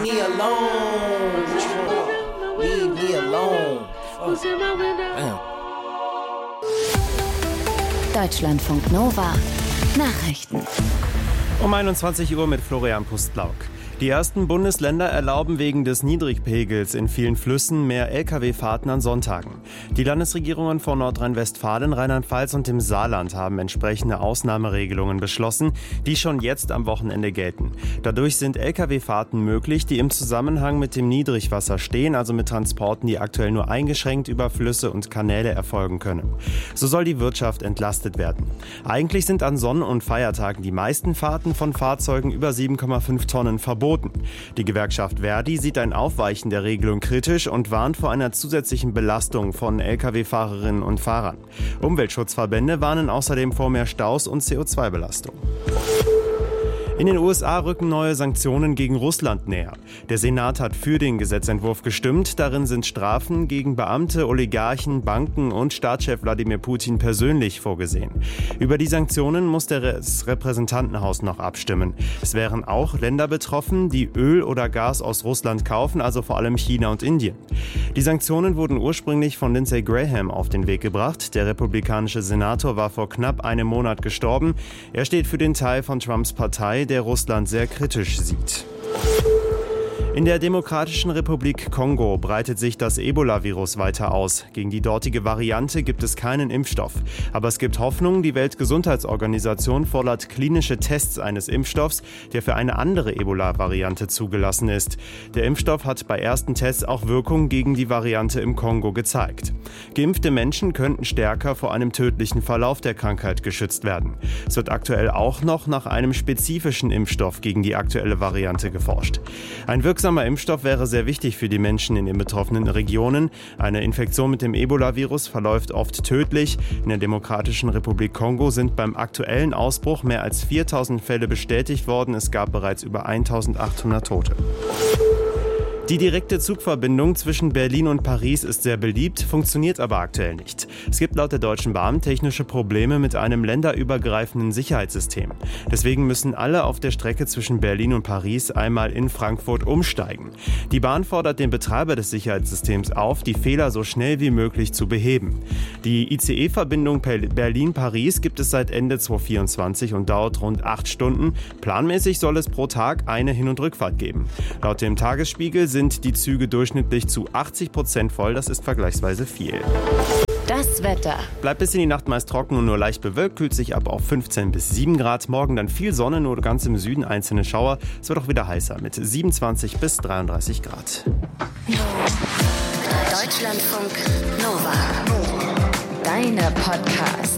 Me alone. Leave me alone. Deutschlandfunk Nova. Nachrichten. Um 21 Uhr mit Florian Pustlauk. Die ersten Bundesländer erlauben wegen des Niedrigpegels in vielen Flüssen mehr Lkw-Fahrten an Sonntagen. Die Landesregierungen von Nordrhein-Westfalen, Rheinland-Pfalz und dem Saarland haben entsprechende Ausnahmeregelungen beschlossen, die schon jetzt am Wochenende gelten. Dadurch sind Lkw-Fahrten möglich, die im Zusammenhang mit dem Niedrigwasser stehen, also mit Transporten, die aktuell nur eingeschränkt über Flüsse und Kanäle erfolgen können. So soll die Wirtschaft entlastet werden. Eigentlich sind an Sonn- und Feiertagen die meisten Fahrten von Fahrzeugen über 7,5 Tonnen verboten. Die Gewerkschaft Verdi sieht ein Aufweichen der Regelung kritisch und warnt vor einer zusätzlichen Belastung von Lkw-Fahrerinnen und Fahrern. Umweltschutzverbände warnen außerdem vor mehr Staus und CO2-Belastung. In den USA rücken neue Sanktionen gegen Russland näher. Der Senat hat für den Gesetzentwurf gestimmt. Darin sind Strafen gegen Beamte, Oligarchen, Banken und Staatschef Wladimir Putin persönlich vorgesehen. Über die Sanktionen muss das Repräsentantenhaus noch abstimmen. Es wären auch Länder betroffen, die Öl oder Gas aus Russland kaufen, also vor allem China und Indien. Die Sanktionen wurden ursprünglich von Lindsey Graham auf den Weg gebracht. Der republikanische Senator war vor knapp einem Monat gestorben. Er steht für den Teil von Trumps Partei, der Russland sehr kritisch sieht. In der Demokratischen Republik Kongo breitet sich das Ebola-Virus weiter aus. Gegen die dortige Variante gibt es keinen Impfstoff. Aber es gibt Hoffnung, die Weltgesundheitsorganisation fordert klinische Tests eines Impfstoffs, der für eine andere Ebola-Variante zugelassen ist. Der Impfstoff hat bei ersten Tests auch Wirkung gegen die Variante im Kongo gezeigt. Geimpfte Menschen könnten stärker vor einem tödlichen Verlauf der Krankheit geschützt werden. Es wird aktuell auch noch nach einem spezifischen Impfstoff gegen die aktuelle Variante geforscht. Ein wirksamer Impfstoff wäre sehr wichtig für die Menschen in den betroffenen Regionen. Eine Infektion mit dem Ebola-Virus verläuft oft tödlich. In der Demokratischen Republik Kongo sind beim aktuellen Ausbruch mehr als 4.000 Fälle bestätigt worden. Es gab bereits über 1.800 Tote. Die direkte Zugverbindung zwischen Berlin und Paris ist sehr beliebt, funktioniert aber aktuell nicht. Es gibt laut der Deutschen Bahn technische Probleme mit einem länderübergreifenden Sicherheitssystem. Deswegen müssen alle auf der Strecke zwischen Berlin und Paris einmal in Frankfurt umsteigen. Die Bahn fordert den Betreiber des Sicherheitssystems auf, die Fehler so schnell wie möglich zu beheben. Die ICE-Verbindung Berlin-Paris gibt es seit Ende 2024 und dauert rund 8 Stunden. Planmäßig soll es pro Tag eine Hin- und Rückfahrt geben. Laut dem Tagesspiegel sind die Züge durchschnittlich zu 80% voll. Das ist vergleichsweise viel. Das Wetter. Bleibt bis in die Nacht meist trocken und nur leicht bewölkt, kühlt sich ab auf 15 bis 7 Grad. Morgen dann viel Sonne, nur ganz im Süden einzelne Schauer. Es wird auch wieder heißer mit 27 bis 33 Grad. Deutschlandfunk Nova. Deine Podcasts.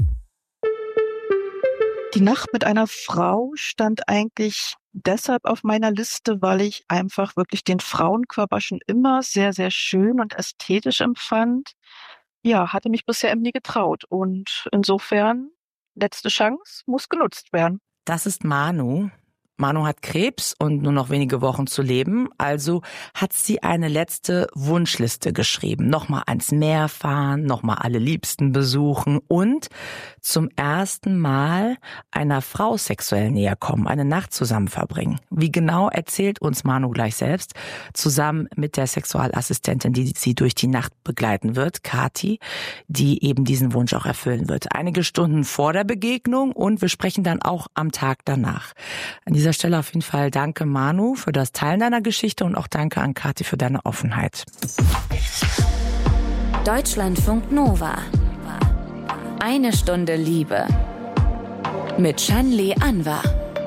Die Nacht mit einer Frau stand eigentlich deshalb auf meiner Liste, weil ich einfach wirklich den Frauenkörper schon immer sehr, sehr schön und ästhetisch empfand. Ja, hatte mich bisher eben nie getraut. Und insofern, letzte Chance muss genutzt werden. Das ist Manu. Manu hat Krebs und nur noch wenige Wochen zu leben, also hat sie eine letzte Wunschliste geschrieben. Nochmal ans Meer fahren, nochmal alle Liebsten besuchen und zum ersten Mal einer Frau sexuell näher kommen, eine Nacht zusammen verbringen. Wie genau, erzählt uns Manu gleich selbst, zusammen mit der Sexualassistentin, die sie durch die Nacht begleiten wird, Kathi, die eben diesen Wunsch auch erfüllen wird. Einige Stunden vor der Begegnung und wir sprechen dann auch am Tag danach. An dieser Stelle auf jeden Fall danke Manu für das Teilen deiner Geschichte und auch danke an Kathi für deine Offenheit. Deutschlandfunk Nova. Eine Stunde Liebe. Mit Shanli Anwar.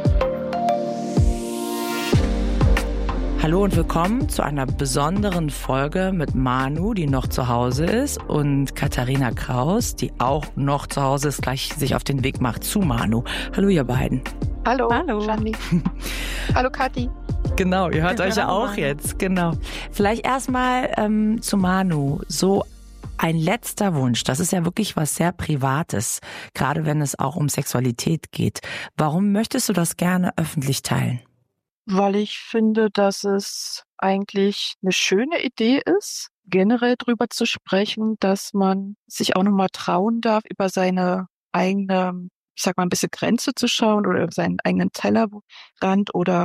Hallo und willkommen zu einer besonderen Folge mit Manu, die noch zu Hause ist, und Katharina Kraus, die auch noch zu Hause ist, gleich sich auf den Weg macht zu Manu. Hallo ihr beiden. Hallo, Hallo. Shanli. Hallo, Kathi. Genau, ihr hört euch ja auch jetzt, genau. Vielleicht erstmal zu Manu, so ein letzter Wunsch, das ist ja wirklich was sehr Privates, gerade wenn es auch um Sexualität geht. Warum möchtest du das gerne öffentlich teilen? Weil ich finde, dass es eigentlich eine schöne Idee ist, generell drüber zu sprechen, dass man sich auch nochmal trauen darf, über seine eigene, ich sag mal, ein bisschen Grenze zu schauen oder über seinen eigenen Tellerrand oder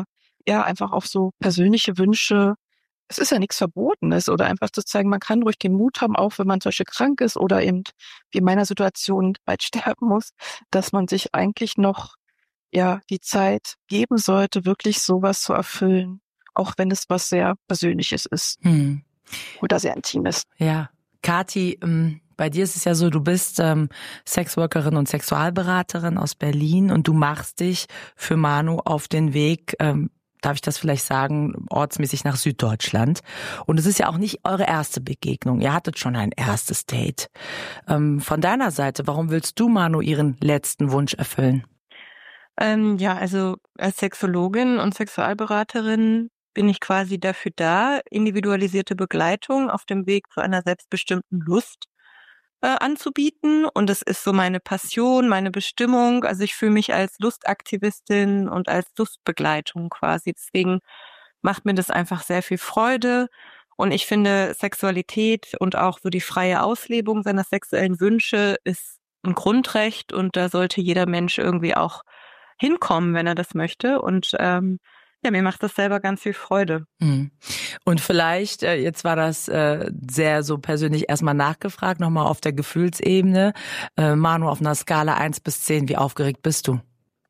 ja, einfach auf so persönliche Wünsche. Es ist ja nichts Verbotenes oder einfach zu zeigen, man kann ruhig den Mut haben, auch wenn man zum Beispiel krank ist oder eben wie in meiner Situation bald sterben muss, dass man sich eigentlich noch ja die Zeit geben sollte, wirklich sowas zu erfüllen, auch wenn es was sehr Persönliches ist oder sehr Intimes. Ja, Kathi, bei dir ist es ja so, du bist Sexworkerin und Sexualberaterin aus Berlin und du machst dich für Manu auf den Weg, darf ich das vielleicht sagen, ortsmäßig nach Süddeutschland. Und es ist ja auch nicht eure erste Begegnung. Ihr hattet schon ein erstes Date. Von deiner Seite, warum willst du Manu ihren letzten Wunsch erfüllen? Ja, also als Sexologin und Sexualberaterin bin ich quasi dafür da, individualisierte Begleitung auf dem Weg zu einer selbstbestimmten Lust anzubieten. Und das ist so meine Passion, meine Bestimmung. Also ich fühle mich als Lustaktivistin und als Lustbegleitung quasi. Deswegen macht mir das einfach sehr viel Freude. Und ich finde, Sexualität und auch so die freie Auslebung seiner sexuellen Wünsche ist ein Grundrecht und da sollte jeder Mensch irgendwie auch hinkommen, wenn er das möchte. Und ja, mir macht das selber ganz viel Freude. Und vielleicht, jetzt war das sehr so persönlich erstmal nachgefragt, nochmal auf der Gefühlsebene. Manu, auf einer Skala 1-10, wie aufgeregt bist du?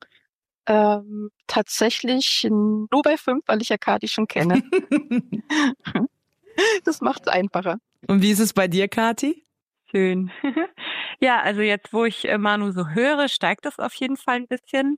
Tatsächlich nur bei 5, weil ich ja Kathi schon kenne. Das macht es einfacher. Und wie ist es bei dir, Kathi? Schön. Ja, also jetzt, wo ich Manu so höre, steigt das auf jeden Fall ein bisschen.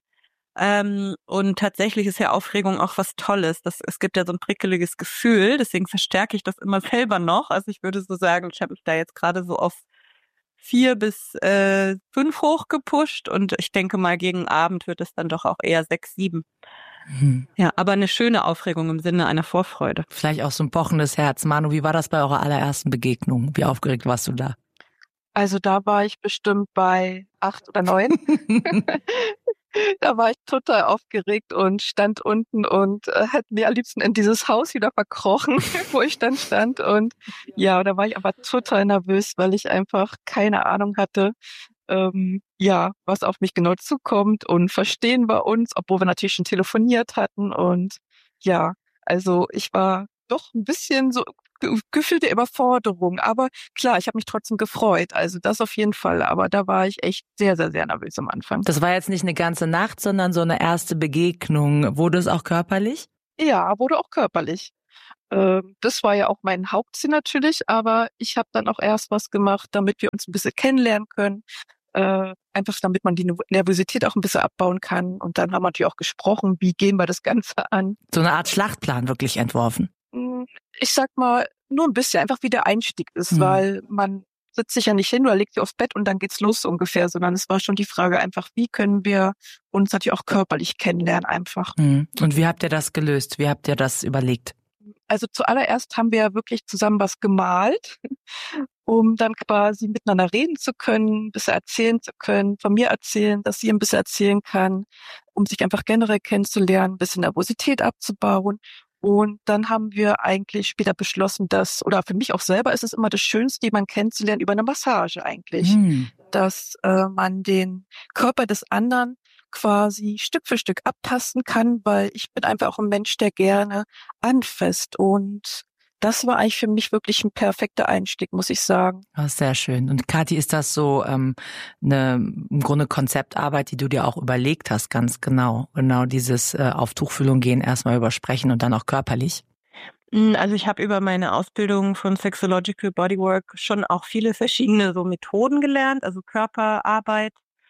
Und tatsächlich ist ja Aufregung auch was Tolles. Es gibt ja so ein prickeliges Gefühl, deswegen verstärke ich das immer selber noch. Also ich würde so sagen, ich habe mich da jetzt gerade so auf 4 bis 5 hochgepusht und ich denke mal, gegen Abend wird es dann doch auch eher 6, 7. Ja, aber eine schöne Aufregung im Sinne einer Vorfreude. Vielleicht auch so ein pochendes Herz. Manu, wie war das bei eurer allerersten Begegnung? Wie aufgeregt warst du da? Also da war ich bestimmt bei 8 oder 9. Da war ich total aufgeregt und stand unten und hätte mir am liebsten in dieses Haus wieder verkrochen, wo ich dann stand. Und ja, da war ich aber total nervös, weil ich einfach keine Ahnung hatte, ja, was auf mich genau zukommt und verstehen wir uns, obwohl wir natürlich schon telefoniert hatten. Und ja, also ich war doch ein bisschen so gefühlte Überforderung. Aber klar, ich habe mich trotzdem gefreut. Also das auf jeden Fall. Aber da war ich echt sehr, sehr, sehr nervös am Anfang. Das war jetzt nicht eine ganze Nacht, sondern so eine erste Begegnung. Wurde es auch körperlich? Ja, wurde auch körperlich. Das war ja auch mein Hauptziel natürlich. Aber ich habe dann auch erst was gemacht, damit wir uns ein bisschen kennenlernen können. Einfach damit man die Nervosität auch ein bisschen abbauen kann. Und dann haben wir natürlich auch gesprochen, wie gehen wir das Ganze an. So eine Art Schlachtplan wirklich entworfen. Ich sag mal, nur ein bisschen, einfach wie der Einstieg ist, weil man sitzt sich ja nicht hin oder legt sich aufs Bett und dann geht's los so ungefähr, sondern es war schon die Frage einfach, wie können wir uns natürlich auch körperlich kennenlernen einfach. Und wie habt ihr das gelöst? Wie habt ihr das überlegt? Also zuallererst haben wir ja wirklich zusammen was gemalt, um dann quasi miteinander reden zu können, ein bisschen erzählen zu können, von mir erzählen, dass sie ein bisschen erzählen kann, um sich einfach generell kennenzulernen, ein bisschen Nervosität abzubauen. Und dann haben wir eigentlich später beschlossen, oder für mich auch selber ist es immer das Schönste, jemanden kennenzulernen über eine Massage eigentlich, dass man den Körper des anderen quasi Stück für Stück abtasten kann, weil ich bin einfach auch ein Mensch, der gerne anfasst. Und das war eigentlich für mich wirklich ein perfekter Einstieg, muss ich sagen. Oh, sehr schön. Und Kathi, ist das so im Grunde Konzeptarbeit, die du dir auch überlegt hast, ganz genau? Genau dieses auf Tuchfühlung gehen, erstmal übersprechen und dann auch körperlich? Also ich habe über meine Ausbildung von Sexological Bodywork schon auch viele verschiedene so Methoden gelernt, also Körperarbeit.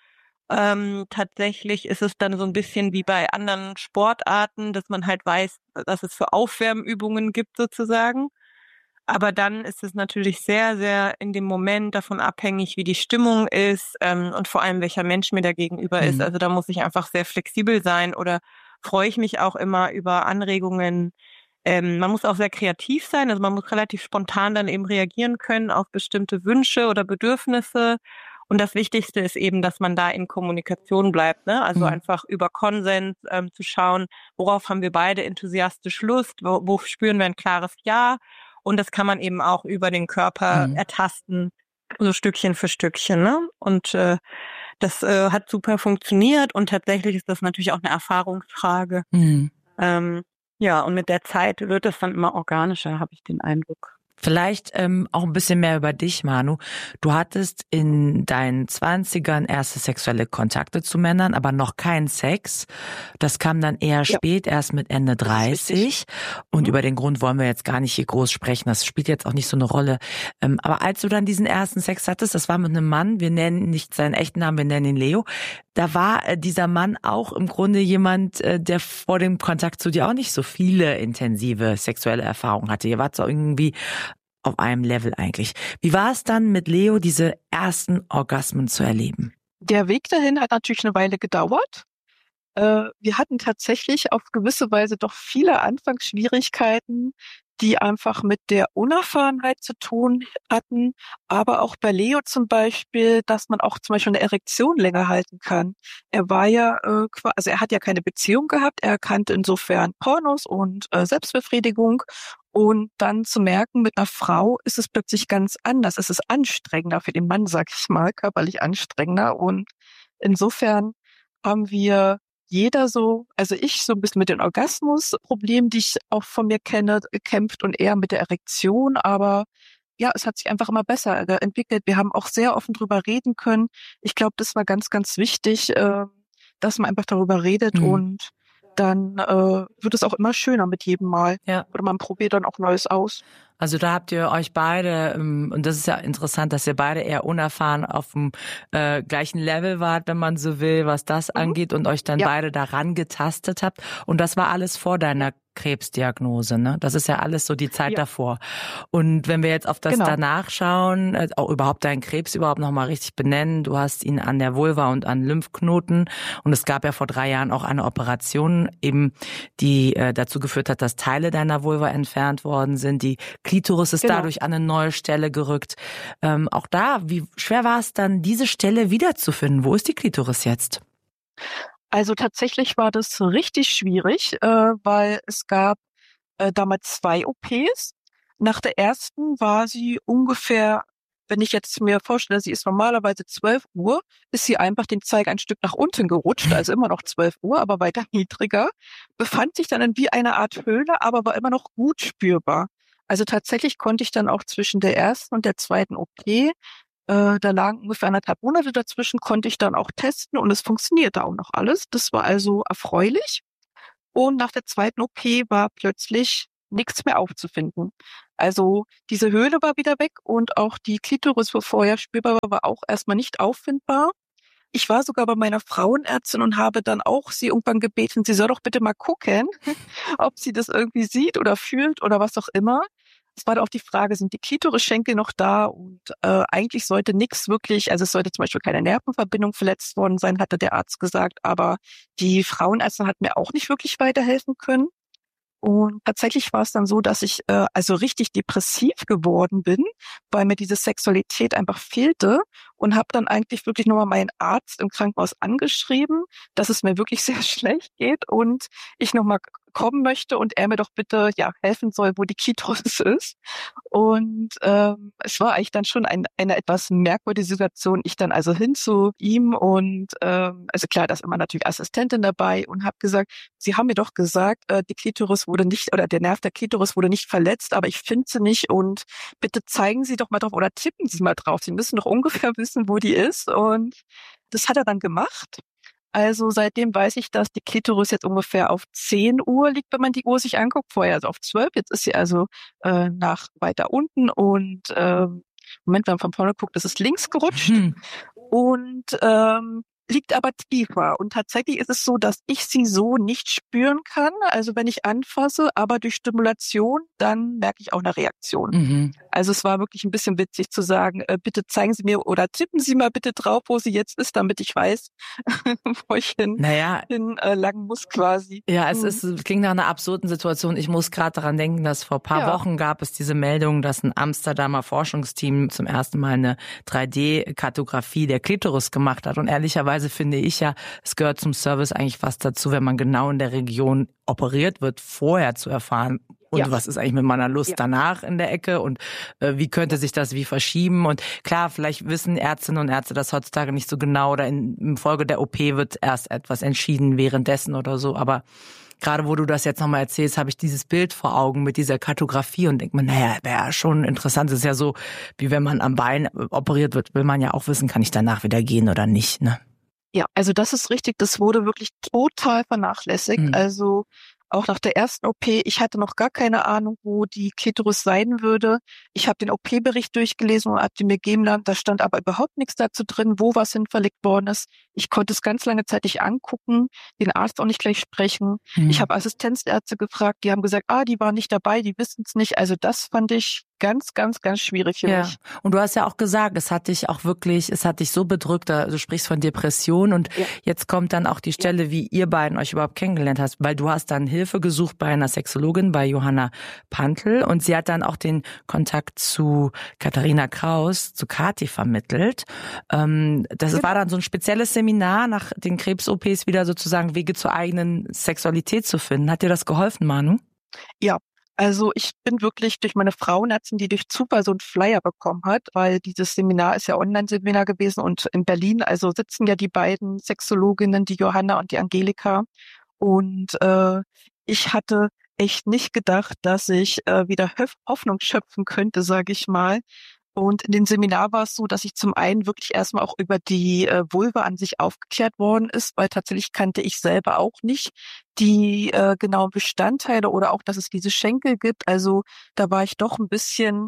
Tatsächlich ist es dann so ein bisschen wie bei anderen Sportarten, dass man halt weiß, dass es für Aufwärmübungen gibt sozusagen. Aber dann ist es natürlich sehr, sehr in dem Moment davon abhängig, wie die Stimmung ist und vor allem, welcher Mensch mir da gegenüber ist. Also da muss ich einfach sehr flexibel sein oder freue ich mich auch immer über Anregungen. Man muss auch sehr kreativ sein, also man muss relativ spontan dann eben reagieren können auf bestimmte Wünsche oder Bedürfnisse. Und das Wichtigste ist eben, dass man da in Kommunikation bleibt, ne? Also einfach über Konsens zu schauen, worauf haben wir beide enthusiastisch Lust, wo spüren wir ein klares Ja. Und das kann man eben auch über den Körper ertasten, so Stückchen für Stückchen, ne? Und das hat super funktioniert und tatsächlich ist das natürlich auch eine Erfahrungsfrage. Ja, und mit der Zeit wird es dann immer organischer, habe ich den Eindruck. Vielleicht auch ein bisschen mehr über dich, Manu. Du hattest in deinen 20ern erste sexuelle Kontakte zu Männern, aber noch keinen Sex. Das kam dann eher spät, erst mit Ende 30. Und über den Grund wollen wir jetzt gar nicht hier groß sprechen. Das spielt jetzt auch nicht so eine Rolle. Aber als du dann diesen ersten Sex hattest, das war mit einem Mann, wir nennen nicht seinen echten Namen, wir nennen ihn Leo. Da war dieser Mann auch im Grunde jemand, der vor dem Kontakt zu dir auch nicht so viele intensive sexuelle Erfahrungen hatte. Ihr wart so irgendwie auf einem Level eigentlich. Wie war es dann mit Leo, diese ersten Orgasmen zu erleben? Der Weg dahin hat natürlich eine Weile gedauert. Wir hatten tatsächlich auf gewisse Weise doch viele Anfangsschwierigkeiten, die einfach mit der Unerfahrenheit zu tun hatten, aber auch bei Leo zum Beispiel, dass man auch zum Beispiel eine Erektion länger halten kann. Er war ja also er hat ja keine Beziehung gehabt, er kannte insofern Pornos und Selbstbefriedigung. Und dann zu merken, mit einer Frau ist es plötzlich ganz anders. Es ist anstrengender für den Mann, sag ich mal, körperlich anstrengender. Und insofern haben wir jeder so, also ich so ein bisschen mit den Orgasmusproblemen, die ich auch von mir kenne, gekämpft und eher mit der Erektion. Aber ja, es hat sich einfach immer besser entwickelt. Wir haben auch sehr offen drüber reden können. Ich glaube, das war ganz, ganz wichtig, dass man einfach darüber redet und dann wird es auch immer schöner mit jedem Mal. Ja. Oder man probiert dann auch Neues aus. Also da habt ihr euch beide, und das ist ja interessant, dass ihr beide eher unerfahren auf dem gleichen Level wart, wenn man so will, was das angeht und euch dann beide daran getastet habt. Und das war alles vor deiner Krebsdiagnose, ne? Das ist ja alles so die Zeit davor. Und wenn wir jetzt auf das danach schauen, auch überhaupt deinen Krebs überhaupt nochmal richtig benennen, du hast ihn an der Vulva und an Lymphknoten und es gab ja vor 3 Jahren auch eine Operation, eben die dazu geführt hat, dass Teile deiner Vulva entfernt worden sind. Die Klitoris ist dadurch an eine neue Stelle gerückt. Auch da, wie schwer war es dann, diese Stelle wiederzufinden? Wo ist die Klitoris jetzt? Also tatsächlich war das richtig schwierig, weil es gab damals 2 OPs. Nach der ersten war sie ungefähr, wenn ich jetzt mir vorstelle, sie ist normalerweise 12 Uhr, ist sie einfach den Zeiger ein Stück nach unten gerutscht, also immer noch 12 Uhr, aber weiter niedriger, befand sich dann in wie eine Art Höhle, aber war immer noch gut spürbar. Also tatsächlich konnte ich dann auch zwischen der ersten und der zweiten OP, da lagen ungefähr 1,5 Monate dazwischen, konnte ich dann auch testen und es funktionierte auch noch alles. Das war also erfreulich. Und nach der zweiten OP war plötzlich nichts mehr aufzufinden. Also diese Höhle war wieder weg und auch die Klitoris, wo vorher spürbar war, war auch erstmal nicht auffindbar. Ich war sogar bei meiner Frauenärztin und habe dann auch sie irgendwann gebeten, sie soll doch bitte mal gucken, ob sie das irgendwie sieht oder fühlt oder was auch immer. Es war da auch die Frage, sind die Klitorisschenkel noch da? Und eigentlich sollte nichts wirklich, also es sollte zum Beispiel keine Nervenverbindung verletzt worden sein, hatte der Arzt gesagt. Aber die Frauenärztin hat mir auch nicht wirklich weiterhelfen können. Und tatsächlich war es dann so, dass ich also richtig depressiv geworden bin, weil mir diese Sexualität einfach fehlte und habe dann eigentlich wirklich nochmal meinen Arzt im Krankenhaus angeschrieben, dass es mir wirklich sehr schlecht geht und ich nochmal kommen möchte und er mir doch bitte helfen soll, wo die Klitoris ist. Und es war eigentlich dann schon eine etwas merkwürdige Situation. Ich dann also hin zu ihm und also klar, da ist immer natürlich Assistentin dabei und habe gesagt, Sie haben mir doch gesagt, die Klitoris wurde nicht, oder der Nerv der Klitoris wurde nicht verletzt, aber ich finde sie nicht und bitte zeigen Sie doch mal drauf oder tippen Sie mal drauf. Sie müssen doch ungefähr wissen, wo die ist. Und das hat er dann gemacht. Also seitdem weiß ich, dass die Klitoris jetzt ungefähr auf 10 Uhr liegt, wenn man die Uhr sich anguckt. Vorher also auf 12. Jetzt ist sie also nach weiter unten und Moment, wenn man von vorne guckt, ist es links gerutscht und liegt aber tiefer. Und tatsächlich ist es so, dass ich sie so nicht spüren kann. Also wenn ich anfasse, aber durch Stimulation, dann merke ich auch eine Reaktion. Also es war wirklich ein bisschen witzig zu sagen, bitte zeigen Sie mir oder tippen Sie mal bitte drauf, wo sie jetzt ist, damit ich weiß, wo ich hinlangen muss quasi. Ja, es klingt nach einer absurden Situation. Ich muss gerade daran denken, dass vor ein paar Wochen gab es diese Meldung, dass ein Amsterdamer Forschungsteam zum ersten Mal eine 3D-Kartografie der Klitoris gemacht hat. Und ehrlicherweise finde ich ja, es gehört zum Service eigentlich fast dazu, wenn man genau in der Region operiert wird, vorher zu erfahren, und was ist eigentlich mit meiner Lust danach in der Ecke und wie könnte sich das wie verschieben? Und klar, vielleicht wissen Ärztinnen und Ärzte das heutzutage nicht so genau oder in Folge der OP wird erst etwas entschieden währenddessen oder so. Aber gerade wo du das jetzt nochmal erzählst, habe ich dieses Bild vor Augen mit dieser Kartografie und denke mir, naja, wäre schon interessant. Es ist ja so, wie wenn man am Bein operiert wird, will man ja auch wissen, kann ich danach wieder gehen oder nicht, ne? Ja, also das ist richtig. Das wurde wirklich total vernachlässigt. Also auch nach der ersten OP, ich hatte noch gar keine Ahnung, wo die Klitoris sein würde. Ich habe den OP-Bericht durchgelesen und habe den mir geben lassen. Da stand aber überhaupt nichts dazu drin, wo was hin verlegt worden ist. Ich konnte es ganz lange Zeit nicht angucken, den Arzt auch nicht gleich sprechen. Ich habe Assistenzärzte gefragt, die haben gesagt, die waren nicht dabei, die wissen es nicht. Also das fand ich ganz, ganz, ganz schwierig für mich. Und du hast ja auch gesagt, es hat dich so bedrückt, du sprichst von Depression und jetzt kommt dann auch die Stelle, wie ihr beiden euch überhaupt kennengelernt hast, weil du hast dann Hilfe gesucht bei einer Sexologin, bei Johanna Pantl und sie hat dann auch den Kontakt zu Katharina Kraus, zu Kathi vermittelt. Das war dann so ein spezielles Seminar, nach den Krebs-OPs wieder sozusagen Wege zur eigenen Sexualität zu finden. Hat dir das geholfen, Manu? Ja. Also ich bin wirklich durch meine Frauenärztin, die durch Zufall so einen Flyer bekommen hat, weil dieses Seminar ist ja Online-Seminar gewesen und in Berlin, also sitzen ja die beiden Sexologinnen, die Johanna und die Angelika. Und ich hatte echt nicht gedacht, dass ich wieder Hoffnung schöpfen könnte, sage ich mal. Und in dem Seminar war es so, dass ich zum einen wirklich erstmal auch über die Vulva an sich aufgeklärt worden ist, weil tatsächlich kannte ich selber auch nicht die genauen Bestandteile oder auch, dass es diese Schenkel gibt. Also da war ich doch ein bisschen,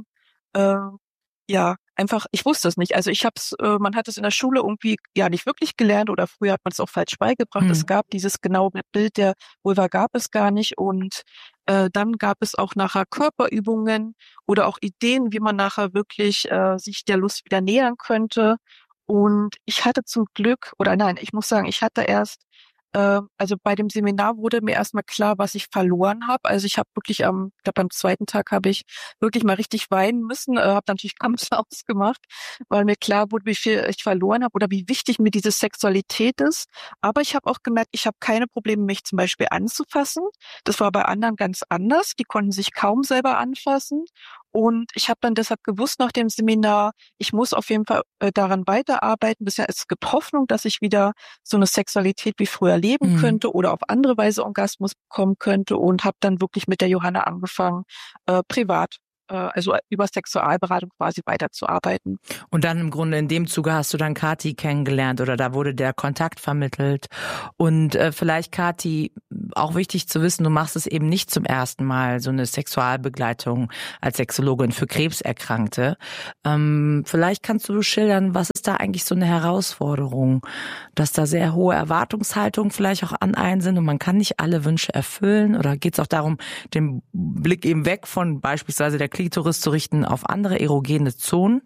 einfach, ich wusste es nicht. Also man hat es in der Schule irgendwie nicht wirklich gelernt oder früher hat man es auch falsch beigebracht. Es gab dieses genaue Bild der Vulva gab es gar nicht und dann gab es auch nachher Körperübungen oder auch Ideen, wie man nachher wirklich sich der Lust wieder nähern könnte. Und ich hatte zum Glück, ich muss sagen, ich hatte erst, also bei dem Seminar wurde mir erstmal klar, was ich verloren habe. Also ich habe wirklich am zweiten Tag habe ich wirklich mal richtig weinen müssen, habe natürlich Kampf ausgemacht, weil mir klar wurde, wie viel ich verloren habe oder wie wichtig mir diese Sexualität ist. Aber ich habe auch gemerkt, ich habe keine Probleme, mich zum Beispiel anzufassen. Das war bei anderen ganz anders. Die konnten sich kaum selber anfassen. Und ich habe dann deshalb gewusst nach dem Seminar, ich muss auf jeden Fall daran weiterarbeiten. Bisher es gibt Hoffnung, dass ich wieder so eine Sexualität wie früher leben könnte oder auf andere Weise Orgasmus bekommen könnte und habe dann wirklich mit der Johanna angefangen, privat, also über Sexualberatung quasi weiterzuarbeiten. Und dann im Grunde in dem Zuge hast du dann Kathi kennengelernt oder da wurde der Kontakt vermittelt. Und vielleicht, Kathi, auch wichtig zu wissen, du machst es eben nicht zum ersten Mal, so eine Sexualbegleitung als Sexologin für Krebserkrankte. Vielleicht kannst du schildern, was ist da eigentlich so eine Herausforderung, dass da sehr hohe Erwartungshaltungen vielleicht auch an einen sind und man kann nicht alle Wünsche erfüllen? Oder geht es auch darum, den Blick eben weg von beispielsweise der Klitoris zu richten auf andere erogene Zonen?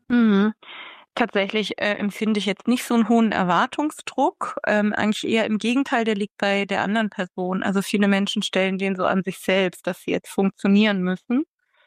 Tatsächlich empfinde ich jetzt nicht so einen hohen Erwartungsdruck. Eigentlich eher im Gegenteil, der liegt bei der anderen Person. Also viele Menschen stellen den so an sich selbst, dass sie jetzt funktionieren müssen.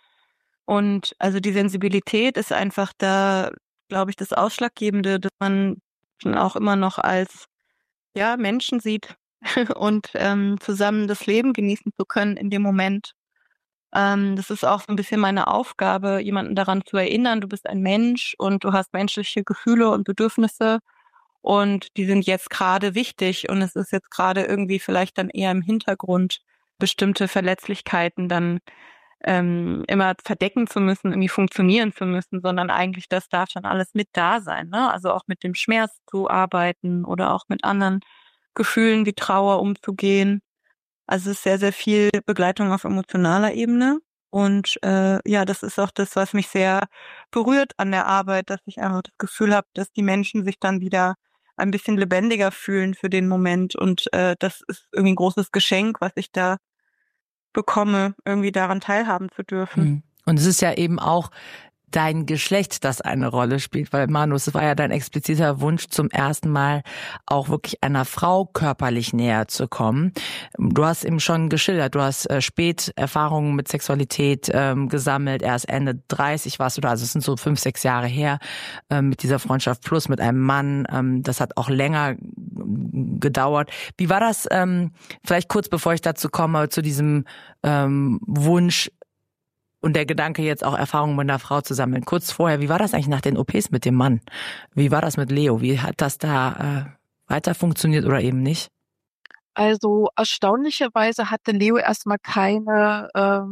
Und also die Sensibilität ist einfach da, glaube ich, das Ausschlaggebende, dass man auch immer noch als Menschen sieht und zusammen das Leben genießen zu können in dem Moment. Das ist auch so ein bisschen meine Aufgabe, jemanden daran zu erinnern, du bist ein Mensch und du hast menschliche Gefühle und Bedürfnisse und die sind jetzt gerade wichtig und es ist jetzt gerade irgendwie vielleicht dann eher im Hintergrund, bestimmte Verletzlichkeiten dann immer verdecken zu müssen, irgendwie funktionieren zu müssen, sondern eigentlich das darf schon alles mit da sein, ne? Also auch mit dem Schmerz zu arbeiten oder auch mit anderen Gefühlen wie Trauer umzugehen. Also es ist sehr, sehr viel Begleitung auf emotionaler Ebene und das ist auch das, was mich sehr berührt an der Arbeit, dass ich einfach das Gefühl habe, dass die Menschen sich dann wieder ein bisschen lebendiger fühlen für den Moment und das ist irgendwie ein großes Geschenk, was ich da bekomme, irgendwie daran teilhaben zu dürfen. Und es ist ja eben auch dein Geschlecht, das eine Rolle spielt, weil Manu, es war ja dein expliziter Wunsch, zum ersten Mal auch wirklich einer Frau körperlich näher zu kommen. Du hast eben schon geschildert, du hast spät Erfahrungen mit Sexualität gesammelt, erst Ende 30 warst du da, also es sind so 5-6 Jahre her, mit dieser Freundschaft plus mit einem Mann, das hat auch länger gedauert. Wie war das, vielleicht kurz bevor ich dazu komme, zu diesem Wunsch, und der Gedanke, jetzt auch Erfahrungen mit einer Frau zu sammeln. Kurz vorher, wie war das eigentlich nach den OPs mit dem Mann? Wie war das mit Leo? Wie hat das da weiter funktioniert oder eben nicht? Also erstaunlicherweise hatte Leo erstmal keine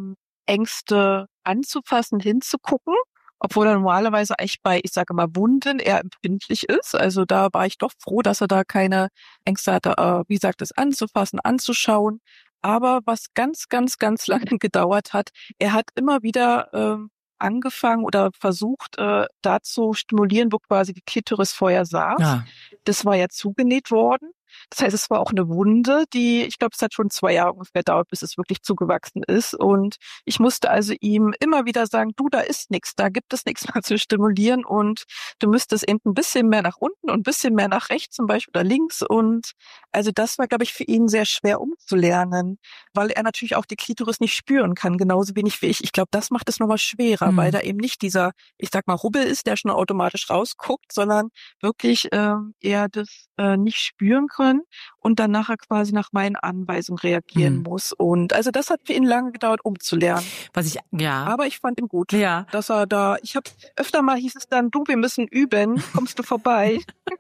Ängste anzufassen, hinzugucken, obwohl er normalerweise eigentlich bei, ich sage mal, Wunden eher empfindlich ist. Also da war ich doch froh, dass er da keine Ängste hatte, wie gesagt, es anzufassen, anzuschauen. Aber was ganz, ganz, ganz lange gedauert hat, er hat immer wieder angefangen oder versucht, da zu stimulieren, wo quasi die Klitoris vorher saß. Ja. Das war ja zugenäht worden. Das heißt, es war auch eine Wunde, die, ich glaube, es hat schon 2 Jahre ungefähr gedauert, bis es wirklich zugewachsen ist. Und ich musste also ihm immer wieder sagen, du, da ist nichts, da gibt es nichts mehr zu stimulieren und du müsstest eben ein bisschen mehr nach unten und ein bisschen mehr nach rechts zum Beispiel oder links. Und also das war, glaube ich, für ihn sehr schwer umzulernen, weil er natürlich auch die Klitoris nicht spüren kann, genauso wenig wie ich. Ich glaube, das macht es nochmal schwerer, weil da eben nicht dieser, ich sag mal, Rubbel ist, der schon automatisch rausguckt, sondern wirklich eher das nicht spüren können und dann nachher quasi nach meinen Anweisungen reagieren muss. Und also das hat für ihn lange gedauert, umzulernen. Aber ich fand ihn gut, dass er da, ich habe öfter mal hieß es dann, du, wir müssen üben, kommst du vorbei?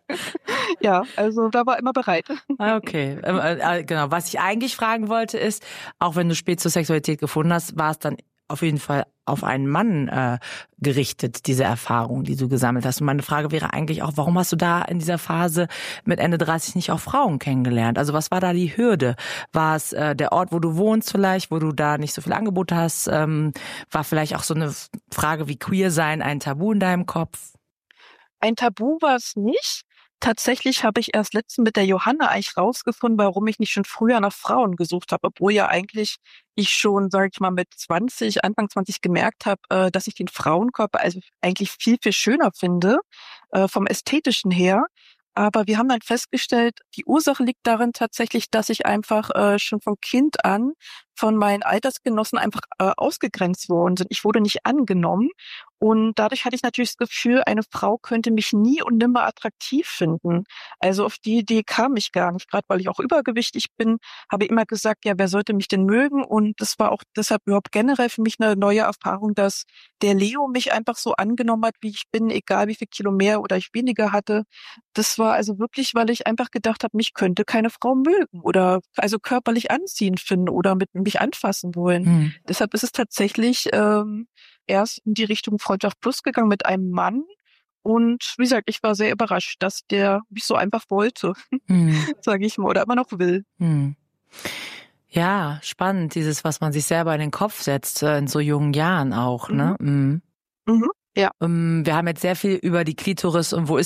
Ja, also da war immer bereit. Okay, genau. Was ich eigentlich fragen wollte ist, auch wenn du spät zur Sexualität gefunden hast, war es dann auf jeden Fall auf einen Mann gerichtet, diese Erfahrung, die du gesammelt hast. Und meine Frage wäre eigentlich auch, warum hast du da in dieser Phase mit Ende 30 nicht auch Frauen kennengelernt? Also was war da die Hürde? War es der Ort, wo du wohnst vielleicht, wo du da nicht so viel Angebot hast? War vielleicht auch so eine Frage wie Queer sein ein Tabu in deinem Kopf? Ein Tabu war es nicht. Tatsächlich habe ich erst letztens mit der Johanna eigentlich rausgefunden, warum ich nicht schon früher nach Frauen gesucht habe, obwohl ja eigentlich ich schon, sage ich mal, mit 20, Anfang 20 gemerkt habe, dass ich den Frauenkörper also eigentlich viel, viel schöner finde, vom Ästhetischen her. Aber wir haben dann festgestellt, die Ursache liegt darin tatsächlich, dass ich einfach schon von Kind an von meinen Altersgenossen einfach ausgegrenzt worden sind. Ich wurde nicht angenommen und dadurch hatte ich natürlich das Gefühl, eine Frau könnte mich nie und nimmer attraktiv finden. Also auf die Idee kam ich gar nicht, gerade weil ich auch übergewichtig bin, habe ich immer gesagt, ja, wer sollte mich denn mögen? Und das war auch deshalb überhaupt generell für mich eine neue Erfahrung, dass der Leo mich einfach so angenommen hat, wie ich bin, egal wie viel Kilo mehr oder ich weniger hatte. Das war also wirklich, weil ich einfach gedacht habe, mich könnte keine Frau mögen oder also körperlich anziehend finden oder mit mich anfassen wollen. Deshalb ist es tatsächlich erst in die Richtung Freundschaft Plus gegangen mit einem Mann. Und wie gesagt, ich war sehr überrascht, dass der mich so einfach wollte, sage ich mal, oder immer noch will. Ja, spannend, dieses, was man sich selber in den Kopf setzt, in so jungen Jahren auch, ne? Ja. Wir haben jetzt sehr viel über die Klitoris und wo